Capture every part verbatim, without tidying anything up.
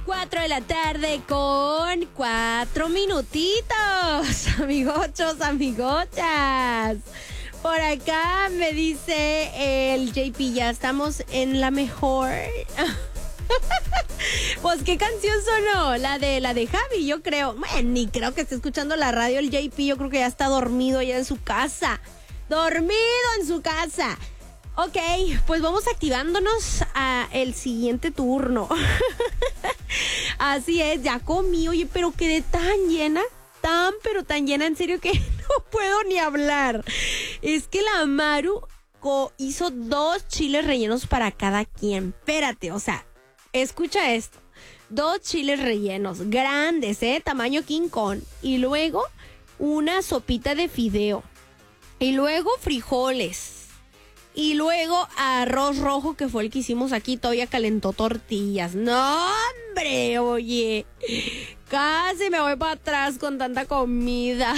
Cuatro de la tarde con cuatro minutitos, amigochos, amigochas. Por acá me dice el J P, ya estamos en la mejor. Pues, ¿qué canción sonó? La de la de Javi, yo creo. Bueno, ni creo que esté escuchando la radio el J P. Yo creo que ya está dormido allá en su casa. Dormido en su casa. Ok, pues vamos activándonos a el siguiente turno. Así es, ya comí, oye, pero quedé tan llena, tan, pero tan llena, en serio que no puedo ni hablar. Es que la Maru co- hizo dos chiles rellenos para cada quien. Espérate, o sea, escucha esto. Dos chiles rellenos, grandes, ¿eh? Tamaño King Kong. Y luego una sopita de fideo. Y luego frijoles. Y luego arroz rojo, que fue el que hicimos aquí, todavía calentó tortillas. ¡No, hombre! Oye, casi me voy para atrás con tanta comida.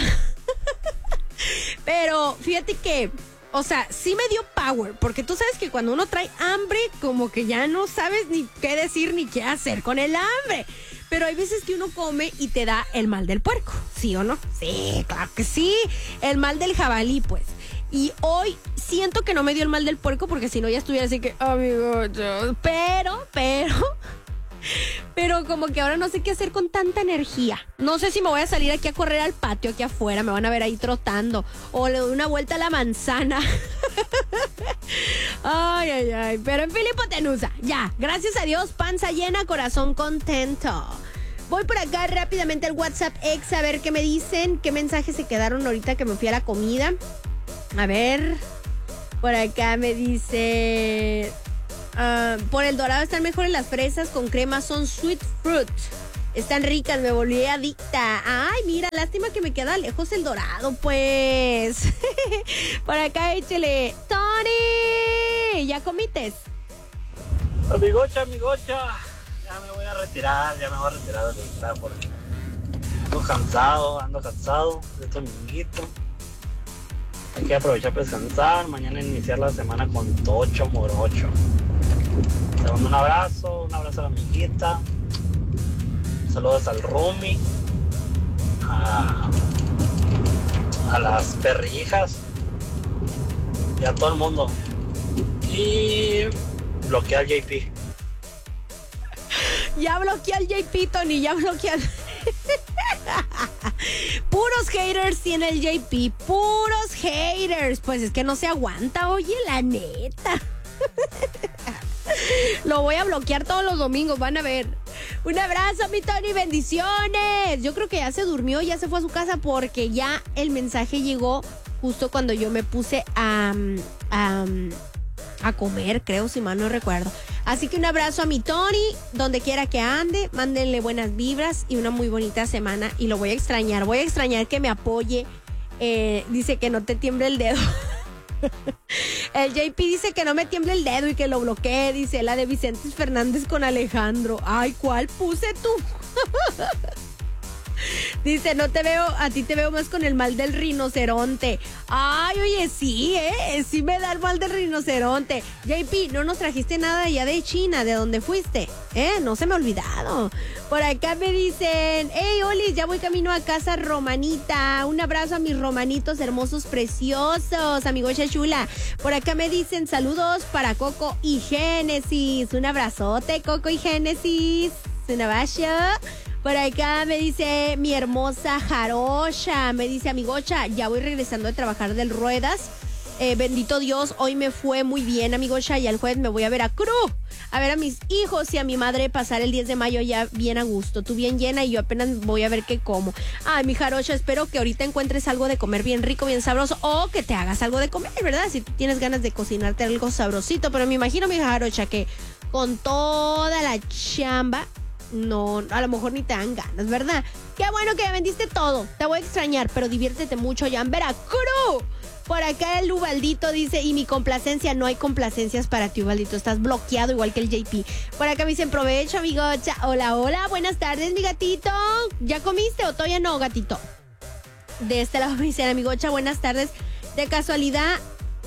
Pero fíjate que, o sea, sí me dio power, porque tú sabes que cuando uno trae hambre, como que ya no sabes ni qué decir ni qué hacer con el hambre. Pero hay veces que uno come y te da el mal del puerco, ¿sí o no? Sí, claro que sí, el mal del jabalí, pues. Y hoy siento que no me dio el mal del puerco, porque si no ya estuviera así que, amigo, yo, pero, pero, pero como que ahora no sé qué hacer con tanta energía. No sé si me voy a salir aquí a correr al patio aquí afuera, me van a ver ahí trotando, o le doy una vuelta a la manzana. Ay, ay, ay, pero en Filipotenusa, ya, gracias a Dios, panza llena, corazón contento. Voy por acá rápidamente al WhatsApp X a ver qué me dicen, qué mensajes se quedaron ahorita que me fui a la comida. A ver, por acá me dice, uh, por el dorado están mejores las fresas con crema, son sweet fruit. Están ricas, me volví adicta. Ay, mira, lástima que me queda lejos el dorado, pues. Por acá échele, Tony, ¿ya comites? Amigocha, amigocha, ya me voy a retirar, ya me voy a retirar de la porque ando cansado, ando cansado de este dominguito. Hay que aprovechar para descansar, mañana iniciar la semana con tocho morocho. Te mando un abrazo, un abrazo a la amiguita, saludos al Rumi, a, a las perrijas y a todo el mundo. Y bloquea al J P. Ya bloqueé al J P, Tony, ya bloqueé al... Puros haters tiene el J P, puros haters. Pues es que no se aguanta, oye, la neta. Lo voy a bloquear todos los domingos, van a ver. Un abrazo, mi Tony, bendiciones. Yo creo que ya se durmió, ya se fue a su casa porque ya el mensaje llegó justo cuando yo me puse a, a, a comer, creo, si mal no recuerdo. Así que un abrazo a mi Tony, donde quiera que ande, mándenle buenas vibras y una muy bonita semana. Y lo voy a extrañar, voy a extrañar que me apoye. Eh, dice que no te tiemble el dedo. El J P dice que no me tiemble el dedo y que lo bloquee. Dice la de Vicente Fernández con Alejandro. Ay, ¿cuál puse tú? Dice, no te veo, a ti te veo más con el mal del rinoceronte. Ay, oye, sí, eh, sí me da el mal del rinoceronte. J P, no nos trajiste nada allá de China, ¿de dónde fuiste? Eh, no se me ha olvidado. Por acá me dicen, hey, Olis, ya voy camino a casa Romanita. Un abrazo a mis romanitos hermosos, preciosos, amigocha chula. Por acá me dicen, saludos para Coco y Génesis. Un abrazote, Coco y Génesis. Un abrazo. Por acá me dice mi hermosa Jarocha, me dice amigocha, ya voy regresando de trabajar del Ruedas. Eh, bendito Dios, hoy me fue muy bien, amigocha, y al jueves me voy a Veracruz a ver a mis hijos y a mi madre pasar el diez de mayo ya bien a gusto. Tú bien llena y yo apenas voy a ver qué como. Ay, mi Jarocha, espero que ahorita encuentres algo de comer bien rico, bien sabroso, o que te hagas algo de comer, ¿verdad? Si tú tienes ganas de cocinarte algo sabrosito, pero me imagino, mi Jarocha, que con toda la chamba... No, a lo mejor ni te dan ganas, ¿verdad? Qué bueno que me vendiste todo. Te voy a extrañar, pero diviértete mucho allá en Veracruz. Por acá el Ubaldito dice, y mi complacencia, no hay complacencias para ti, Ubaldito. Estás bloqueado igual que el J P. Por acá me dicen, provecho, amigocha. Hola, hola, buenas tardes, mi gatito. ¿Ya comiste o todavía no, gatito? De este lado me dicen, amigocha, buenas tardes. De casualidad...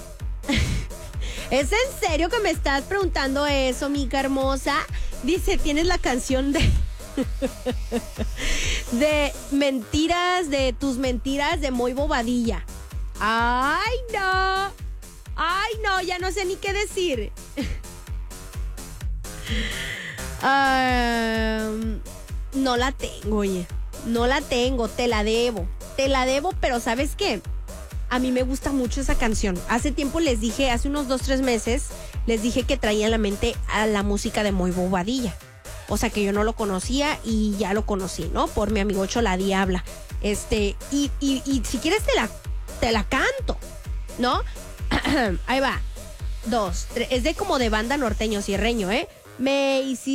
¿Es en serio que me estás preguntando eso, mica hermosa? Dice, ¿tienes la canción de De mentiras, de tus mentiras de Moy Bobadilla. Ay, no. Ay, no, ya no sé ni qué decir. um, no la tengo, oye. No la tengo, te la debo. Te la debo, pero ¿sabes qué? A mí me gusta mucho esa canción. Hace tiempo les dije, hace unos dos, tres meses, les dije que traía en la mente a la música de Moy Bobadilla. O sea, que yo no lo conocía y ya lo conocí, ¿no? Por mi amigo La Diabla. Este, y, y, y si quieres te la, te la canto, ¿no? Ahí va. Dos, tres. Es de como de banda norteño, cierreño, ¿eh? Me hiciste